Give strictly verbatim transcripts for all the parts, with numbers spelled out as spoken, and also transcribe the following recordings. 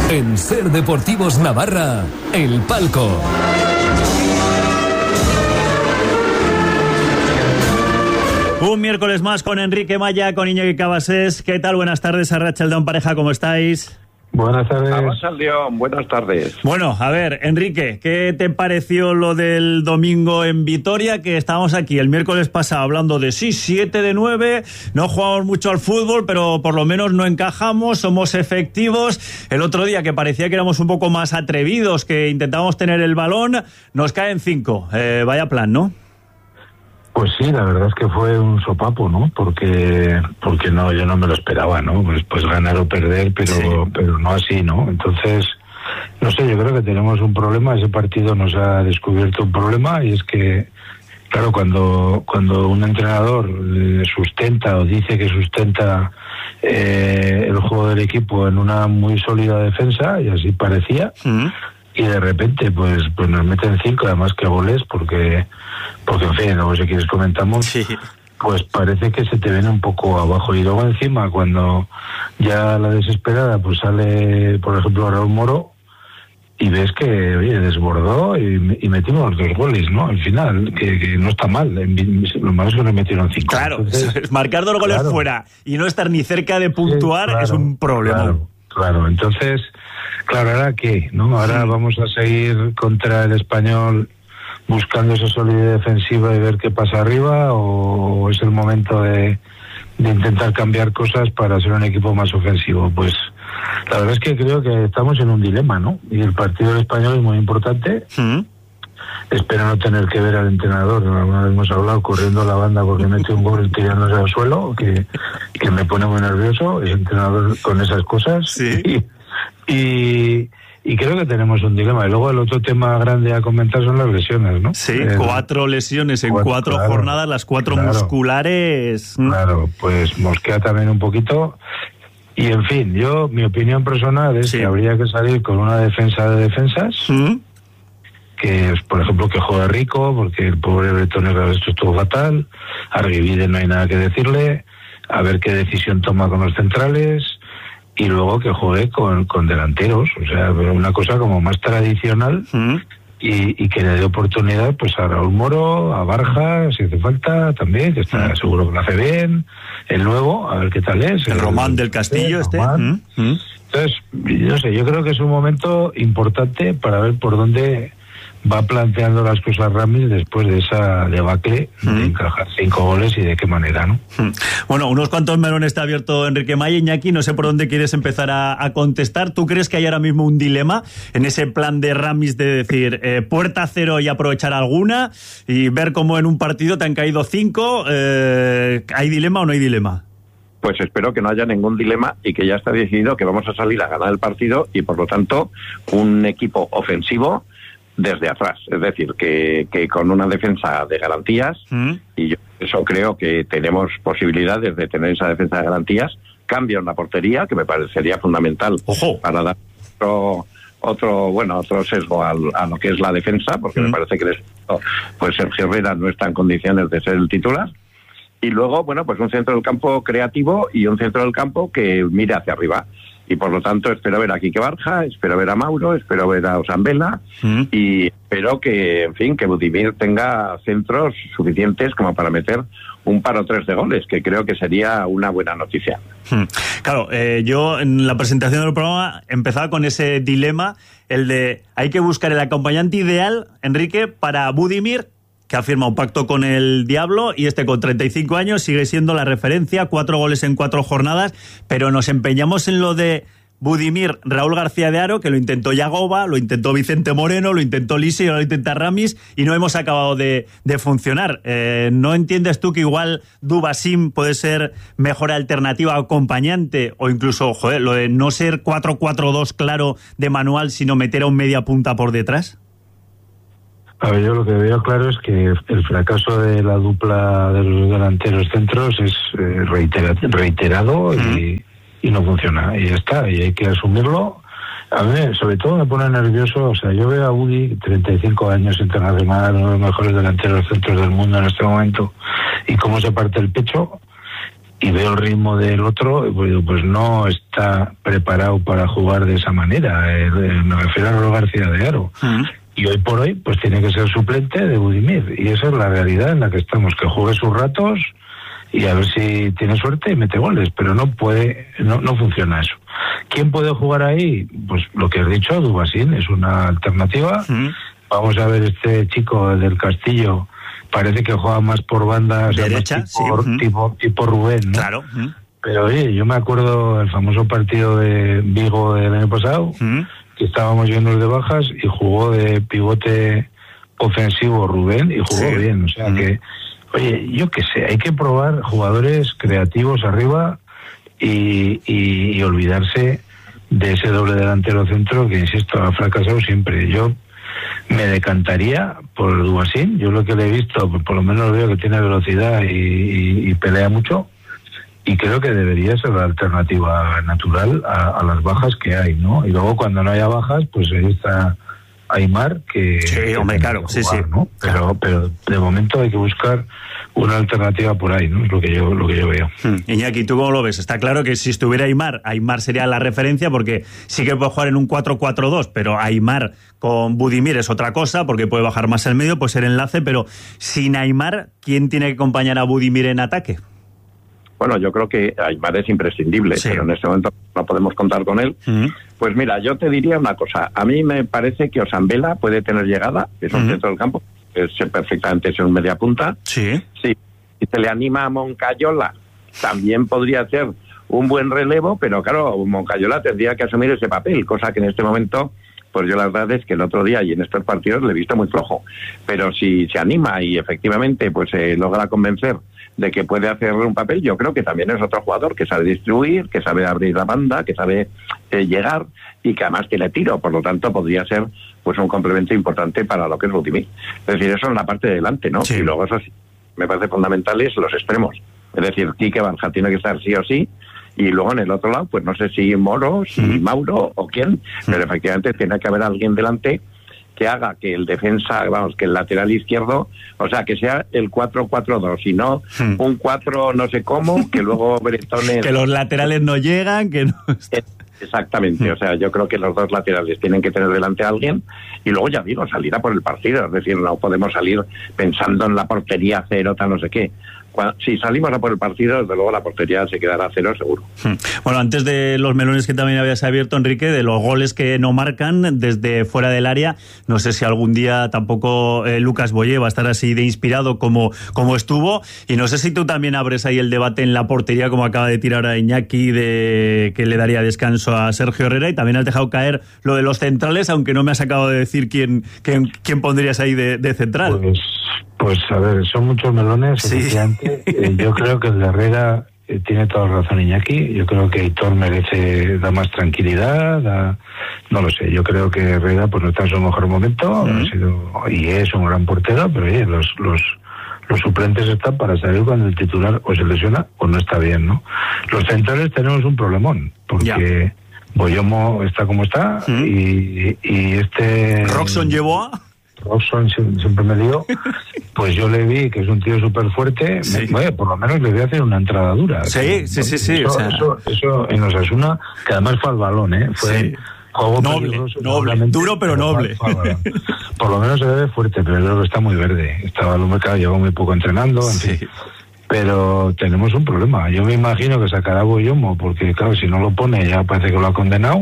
En Ser Deportivos Navarra, El Palco. Un miércoles más con Enrique Maya, con Iñaki Cabasés. ¿Qué tal? Buenas tardes, Arratsaldeon pareja, ¿cómo estáis? Buenas tardes. Arratsaldeon, buenas tardes. Bueno, a ver, Enrique, ¿qué te pareció lo del domingo en Vitoria? Que estábamos aquí el miércoles pasado hablando de sí, siete de nueve, no jugamos mucho al fútbol, pero por lo menos no encajamos, somos efectivos. El otro día, que parecía que éramos un poco más atrevidos, que intentábamos tener el balón, nos caen cinco. Eh, vaya plan, ¿no? Pues sí, la verdad es que fue un sopapo, ¿no? Porque porque no, yo no me lo esperaba, ¿no? Pues, pues ganar o perder, pero sí. pero no así, ¿no? Entonces, no sé, yo creo que tenemos un problema. Ese partido nos ha descubierto un problema, y es que, claro, cuando cuando un entrenador sustenta o dice que sustenta eh, el juego del equipo en una muy sólida defensa, y así parecía, uh-huh. y de repente pues pues nos meten cinco, además que goles, porque porque en fin, luego si quieres comentamos, sí. pues parece que se te viene un poco abajo. Y luego encima, cuando ya la desesperada, pues sale, por ejemplo, Raúl Moro, y ves que, oye, desbordó y, y metimos dos goles, ¿no? Al final, que, que no está mal. Lo malo es que nos metieron cinco. Claro, entonces, marcar dos goles claro. fuera y no estar ni cerca de puntuar, sí, claro, es un problema. Claro, claro. Entonces, claro, ¿ahora qué? ¿No? Ahora sí. vamos a seguir contra el Español buscando esa solidez defensiva y ver qué pasa arriba, o es el momento de, de intentar cambiar cosas para ser un equipo más ofensivo. Pues la verdad es que creo que estamos en un dilema, ¿no? Y el partido del Español es muy importante. ¿Mm? Espero no tener que ver al entrenador, alguna vez hemos hablado, corriendo a la banda porque mete un gol tirándose al suelo, que, que me pone muy nervioso, el entrenador con esas cosas. Sí. Y, y Y creo que tenemos un dilema. Y luego el otro tema grande a comentar son las lesiones, ¿no? Sí, el, cuatro lesiones en cuatro, cuatro claro, jornadas, las cuatro claro, musculares. Claro, pues mosquea también un poquito. Y en fin, yo, mi opinión personal es sí. que habría que salir con una defensa de defensas, ¿Mm? que es, por ejemplo, que juega Rico, porque el pobre Bretonero esto estuvo fatal, Arguivide no hay nada que decirle, a ver qué decisión toma con los centrales, y luego que juegue con, con delanteros, o sea, una cosa como más tradicional, ¿Mm? y, y que le dé oportunidad pues a Raúl Moro, a Barja, si hace falta también, que está ¿Mm? seguro que lo hace bien, el nuevo, a ver qué tal es. El, el Román del Castillo, el este. ¿Mm? Entonces, yo sé, yo creo que es un momento importante para ver por dónde va planteando las cosas Ramis después de esa debacle mm. de encajar cinco goles y de qué manera, ¿no? Mm. Bueno, unos cuantos melones está abierto Enrique Maya. Iñaki, no sé por dónde quieres empezar a, a contestar. ¿Tú crees que hay ahora mismo un dilema en ese plan de Ramis de decir eh, puerta cero y aprovechar alguna, y ver cómo en un partido te han caído cinco? Eh, ¿hay dilema o no hay dilema? Pues espero que no haya ningún dilema y que ya está decidido que vamos a salir a ganar el partido, y por lo tanto un equipo ofensivo desde atrás, es decir, que, que con una defensa de garantías, ¿Mm? y yo eso creo que tenemos posibilidades de tener esa defensa de garantías, cambio en la portería, que me parecería fundamental. ¡Ojo! Para dar otro, otro bueno, otro sesgo al, a lo que es la defensa, porque ¿Mm? me parece que pues Sergio Herrera no está en condiciones de ser el titular. Y luego, bueno, pues un centro del campo creativo y un centro del campo que mire hacia arriba. Y por lo tanto espero ver a Quique Barja, espero ver a Mauro, espero ver a Osambela, ¿Mm? y espero que, en fin, que Budimir tenga centros suficientes como para meter un par o tres de goles, que creo que sería una buena noticia. Hmm. Claro, eh, yo en la presentación del programa empezaba con ese dilema, el de hay que buscar el acompañante ideal, Enrique, para Budimir, que ha firmado un pacto con el diablo, y este con treinta y cinco años sigue siendo la referencia, cuatro goles en cuatro jornadas, pero nos empeñamos en lo de Budimir, Raúl García de Haro, que lo intentó Yagoba, lo intentó Vicente Moreno, lo intentó Lisi, ahora lo intenta Ramis, y no hemos acabado de, de funcionar. Eh, ¿No entiendes tú que igual Dubasim puede ser mejor alternativa, acompañante, o incluso, joder, lo de no ser cuatro cuatro dos claro de manual, sino meter a un media punta por detrás? A ver, yo lo que veo claro es que el fracaso de la dupla de los delanteros centros es eh, reitera, reiterado uh-huh. y, y no funciona. Y ya está, y hay que asumirlo. A mí, sobre todo, me pone nervioso. O sea, yo veo a Udi, treinta y cinco años internacional, uno de los mejores delanteros centros del mundo en este momento, y cómo se parte el pecho. y veo el ritmo del otro, pues, pues no está preparado para jugar de esa manera. Eh, me refiero a Raúl García de Haro. Uh-huh. Y hoy por hoy, pues tiene que ser suplente de Budimir. Y esa es la realidad en la que estamos, que juegue sus ratos y a ver si tiene suerte y mete goles, pero no puede, no, no funciona eso. ¿Quién puede jugar ahí? Pues lo que has dicho, Dubasín es una alternativa. Uh-huh. Vamos a ver, este chico del Castillo parece que juega más por bandas, derecha, tipo, sí. uh-huh. tipo, tipo Rubén, ¿no? Claro. Uh-huh. Pero oye, yo me acuerdo del famoso partido de Vigo del año pasado, uh-huh. que estábamos llenos de bajas y jugó de pivote ofensivo Rubén y jugó sí. bien, o sea uh-huh. que, oye, yo qué sé, hay que probar jugadores creativos arriba y, y, y olvidarse de ese doble delantero centro que, insisto, ha fracasado siempre. Yo me decantaría por Dubasín, yo lo que le he visto, por lo menos veo que tiene velocidad y, y, y pelea mucho, y creo que debería ser la alternativa natural a, a las bajas que hay, ¿no? Y luego cuando no haya bajas, pues ahí está Aimar, que... Sí, hombre, claro, jugar, sí, sí. ¿no? Pero, pero de momento hay que buscar una alternativa por ahí, ¿no? Es lo que yo, lo que yo veo. Hmm. Iñaki, ¿tú cómo lo ves? Está claro que si estuviera Aimar, Aimar sería la referencia, porque sí que puede jugar en un cuatro cuatro dos, pero Aimar con Budimir es otra cosa, porque puede bajar más el medio, puede ser enlace, pero sin Aimar, ¿quién tiene que acompañar a Budimir en ataque? Bueno, yo creo que Aimar es imprescindible, sí. pero en este momento no podemos contar con él. Uh-huh. Pues mira, yo te diría una cosa. A mí me parece que Osambela puede tener llegada, es un uh-huh. centro del campo, es perfectamente es un media punta. Sí. Sí. Si se le anima a Moncayola, también podría ser un buen relevo, pero claro, Moncayola tendría que asumir ese papel, cosa que en este momento, pues yo la verdad es que el otro día y en estos partidos le he visto muy flojo. Pero si se anima y efectivamente pues se eh, logra convencer de que puede hacer un papel, yo creo que también es otro jugador que sabe distribuir, que sabe abrir la banda, que sabe eh, llegar y que además tiene tiro, por lo tanto podría ser pues un complemento importante para lo que es Budimir. Es decir, eso en la parte de delante, ¿no? Sí. Y luego eso sí, me parece fundamental es los extremos. Es decir, Quique Banja tiene que estar sí o sí, y luego en el otro lado, pues no sé si Moro, si mm. Mauro o quién, mm. pero efectivamente tiene que haber alguien delante que haga que el defensa, vamos, que el lateral izquierdo, o sea, que sea el cuatro cuatro dos, y no hmm. un cuatro no sé cómo, que luego Bretones... que los laterales no llegan, que no... Exactamente, hmm. o sea, yo creo que los dos laterales tienen que tener delante a alguien, y luego ya digo, salir a por el partido, es decir, no podemos salir pensando en la portería cero, tal, no sé qué. Si salimos a por el partido, desde luego la portería se quedará a cero seguro. Bueno, antes de los melones que también habías abierto, Enrique, de los goles que no marcan desde fuera del área, no sé si algún día tampoco eh, Lucas Boyé va a estar así de inspirado como, como estuvo, y no sé si tú también abres ahí el debate en la portería, como acaba de tirar a Iñaki, de que le daría descanso a Sergio Herrera, y también has dejado caer lo de los centrales, aunque no me has acabado de decir quién, quién, quién pondrías ahí de, de central. Pues, pues a ver, son muchos melones, sí. Eh, yo creo que el de Herrera eh, tiene toda la razón Iñaki, yo creo que Aitor merece, da más tranquilidad, da, no lo sé, yo creo que Herrera pues no está en su mejor momento, uh-huh. ha sido, y es un gran portero, pero oye, los, los, los suplentes están para saber cuando el titular o se lesiona o no está bien, ¿no? Los centrales tenemos un problemón, porque yeah. Boyomo está como está, uh-huh. y, y este... Roxon llevó a... Robson siempre me dio, pues yo le vi que es un tío súper fuerte, sí. me, oye, por lo menos le voy a hacer una entrada dura. Sí, que, sí, sí, sí. Eso, o sea... eso, eso en Osasuna, que además fue al balón, ¿eh? Fue sí. Juego noble, noble, duro pero noble. Por lo menos se ve fuerte, pero creo que está muy verde. Estaba el hombre que lleva muy poco entrenando, en sí. fin. Pero tenemos un problema. Yo me imagino que sacará a Boyomo, porque claro, si no lo pone ya parece que lo ha condenado.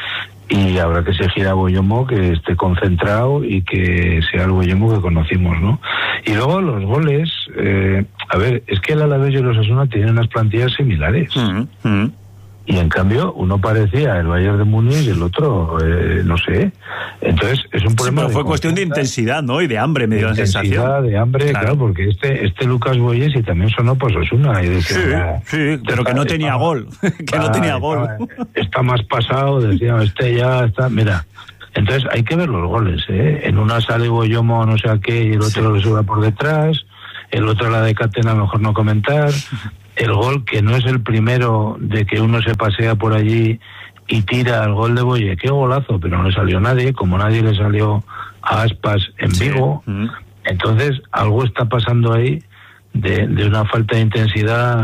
Y habrá que exigir a Boyomo que esté concentrado y que sea el Boyomo que conocimos, ¿no? Y luego los goles, eh, a ver, es que el Alavés y el Osasuna tienen unas plantillas similares. Uh-huh. Uh-huh. Y en cambio, uno parecía el Bayern de Múnich y el otro, eh, no sé. Entonces, es un problema. Sí, pero fue cuestión de intensidad, ¿no? Y de hambre, me dio la sensación. Intensidad, de hambre, claro, claro porque este este Lucas Boyes y también sonó pues Osasuna. Y decía, sí, ah, sí, pero está, que no tenía está, gol. que ah, no tenía gol. Está, está más pasado, decía, este ya está. Mira. Entonces, hay que ver los goles, ¿eh? En una sale Boyomo, no sé a qué, y el otro sí. lo sube por detrás. El otro, la de Catena, mejor no comentar. El gol, que no es el primero de que uno se pasea por allí y tira el gol de Boye, qué golazo, pero no le salió nadie, como nadie le salió a Aspas en Vigo. Sí. Mm. Entonces, algo está pasando ahí de, de una falta de intensidad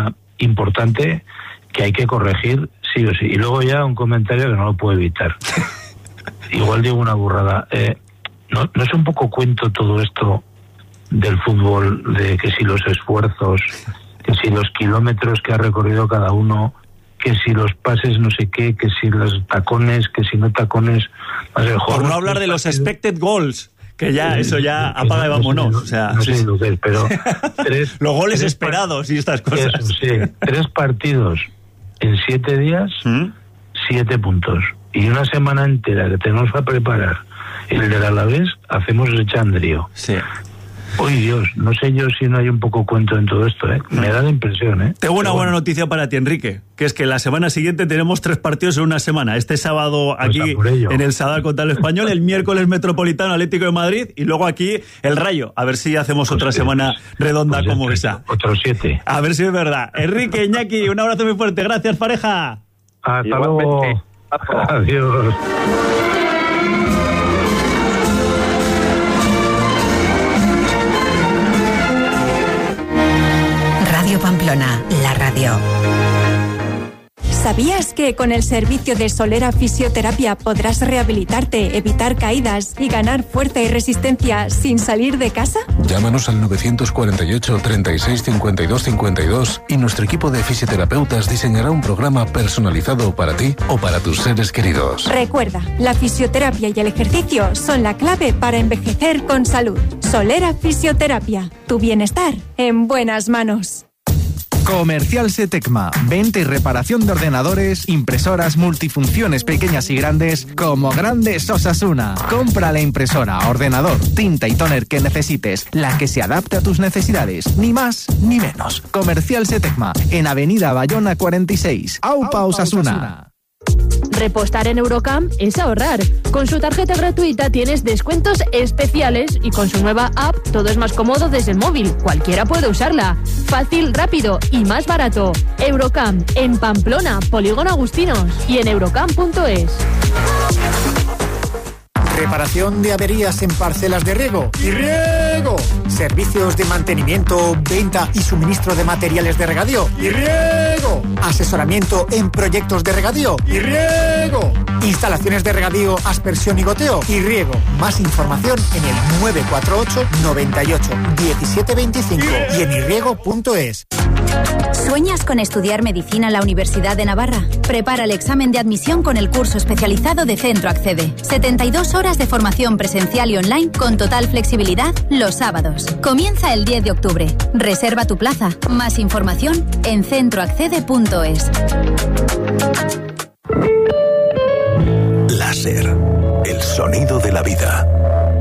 importante que hay que corregir sí o sí. Y luego ya un comentario que no lo puedo evitar. Igual digo una burrada. Eh, ¿no, ¿No es un poco cuento todo esto del fútbol, de que si los esfuerzos, que si los kilómetros que ha recorrido cada uno, que si los pases no sé qué, que si los tacones, que si no tacones... O sea, por no hablar de los expected goals, que ya, eso ya eh, apaga y no vámonos. Sé, o sea, no sé sí. lo que es, pero... Tres, los goles tres esperados y estas cosas. Eso, sí. Tres partidos en siete días, ¿Mm? siete puntos. Y una semana entera que tenemos para preparar el del Alavés, hacemos el chandrío. Sí. Uy, Dios, no sé yo si no hay un poco cuento en todo esto, ¿eh? Me da la impresión, ¿eh? Tengo una Pero buena bueno. noticia para ti, Enrique, que es que la semana siguiente tenemos tres partidos en una semana. Este sábado aquí pues en el Sadar contra el Español, el miércoles Metropolitano Atlético de Madrid y luego aquí el Rayo. A ver si hacemos pues otra sí, semana redonda pues como esa. Otros siete. A ver si es verdad. Enrique, Iñaki, un abrazo muy fuerte. Gracias, pareja. Hasta luego. Adiós. Radio Pamplona, la radio. ¿Sabías que con el servicio de Solera Fisioterapia podrás rehabilitarte, evitar caídas y ganar fuerza y resistencia sin salir de casa? Llámanos al novecientos cuarenta y ocho, treinta y seis, cincuenta y dos cincuenta y dos y nuestro equipo de fisioterapeutas diseñará un programa personalizado para ti o para tus seres queridos. Recuerda, la fisioterapia y el ejercicio son la clave para envejecer con salud. Solera Fisioterapia, tu bienestar en buenas manos. Comercial Setecma, venta y reparación de ordenadores, impresoras multifunciones pequeñas y grandes, como Grandes Osasuna. Compra la impresora, ordenador, tinta y tóner que necesites, la que se adapte a tus necesidades, ni más ni menos. Comercial Setecma, en Avenida Bayona cuarenta y seis, Aupa, Osasuna. Repostar en Eurocam es ahorrar. Con su tarjeta gratuita tienes descuentos especiales y con su nueva app todo es más cómodo desde el móvil. Cualquiera puede usarla. Fácil, rápido y más barato. Eurocam en Pamplona, Polígono Agustinos y en eurocam punto es. Reparación de averías en parcelas de riego. ¡Y riego! Servicios de mantenimiento, venta y suministro de materiales de regadío. ¡Y riego! Asesoramiento en proyectos de regadío. ¡Y riego! Instalaciones de regadío, aspersión y goteo. ¡Y riego! Más información en el nueve cuatro ocho, noventa y ocho, diecisiete veinticinco y en irriego punto es. ¿Sueñas con estudiar medicina en la Universidad de Navarra? Prepara el examen de admisión con el curso especializado de Centro Accede. setenta y dos horas de formación presencial y online con total flexibilidad los sábados. Comienza el diez de octubre. Reserva tu plaza. Más información en centro accede punto es. Láser, el sonido de la vida.